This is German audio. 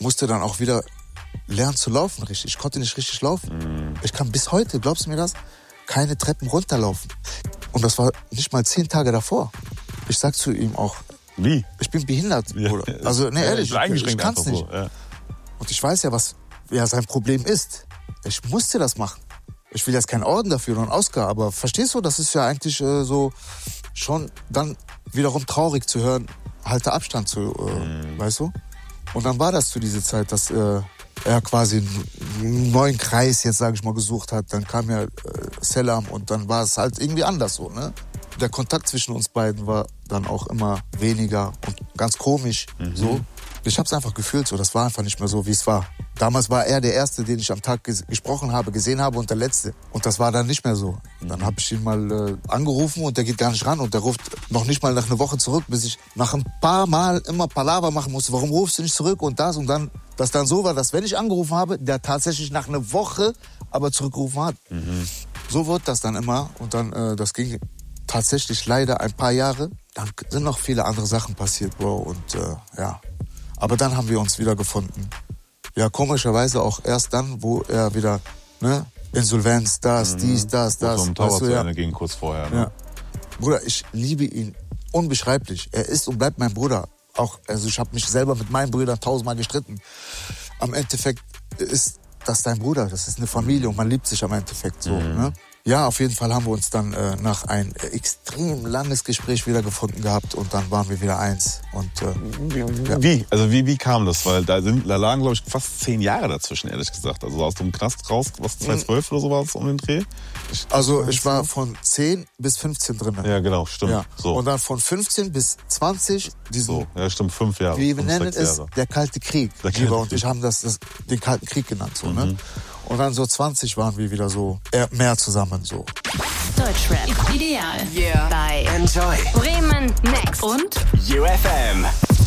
musste dann auch wieder lernen zu laufen richtig. Ich konnte nicht richtig laufen. Ich kann bis heute, glaubst du mir das, keine Treppen runterlaufen. Und das war nicht mal 10 Tage davor. Ich sag zu ihm auch, wie? Ich bin behindert, Bruder. Ja, also, ne, ehrlich, ich kann's nicht. So, ja. Und ich weiß ja, was sein Problem ist. Ich musste das machen. Ich will jetzt keinen Orden dafür oder einen Oscar, aber verstehst du, das ist ja eigentlich so schon dann wiederum traurig zu hören, halte Abstand zu, weißt du? Und dann war das zu dieser Zeit, dass er quasi einen neuen Kreis, jetzt sage ich mal, gesucht hat. Dann kam ja Selam und dann war es halt irgendwie anders so, ne? Der Kontakt zwischen uns beiden war dann auch immer weniger und ganz komisch, so. Ich hab's einfach gefühlt so, das war einfach nicht mehr so, wie es war. Damals war er der Erste, den ich am Tag gesprochen habe, gesehen habe und der Letzte. Und das war dann nicht mehr so. Dann habe ich ihn mal angerufen und der geht gar nicht ran und der ruft noch nicht mal nach einer Woche zurück, bis ich nach ein paar Mal immer Palaver machen musste. Warum rufst du nicht zurück und das und dann, dass dann so war, dass wenn ich angerufen habe, der tatsächlich nach einer Woche aber zurückgerufen hat. So wurde das dann immer und dann, das ging tatsächlich leider ein paar Jahre. Dann sind noch viele andere Sachen passiert, Bro, und ja. Aber dann haben wir uns wieder gefunden. Ja, komischerweise auch erst dann, wo er wieder, ne, Insolvenz, dies, das. So ein Tower weißt du, zu Ende ging kurz vorher, ne? Ja. Bruder, ich liebe ihn unbeschreiblich. Er ist und bleibt mein Bruder. Auch, also ich habe mich selber mit meinen Brüdern 1000-mal gestritten. Am Endeffekt ist das dein Bruder, das ist eine Familie und man liebt sich am Endeffekt so, ne? Ja, auf jeden Fall haben wir uns dann nach ein extrem langes Gespräch wieder gefunden gehabt und dann waren wir wieder eins. Und, ja. Wie? Also wie kam das? Weil da lagen, glaube ich, fast 10 Jahre dazwischen, ehrlich gesagt. Also aus dem Knast raus, was, 2012 oder so war es um den Dreh? Ich war von 10 bis 15 drin. Ja, genau, stimmt. Ja. So. Und dann von 15 bis 20, so, ja, stimmt, 5 Jahre. Wie wir nennen es, Jahre. der Kalte Krieg. Lieber und ich haben das den Kalten Krieg genannt, so, ne? Und dann so 20 waren wir wieder so mehr zusammen, so. Deutschrap ideal. Yeah. Bei Enjoy. Bremen Next und UFM.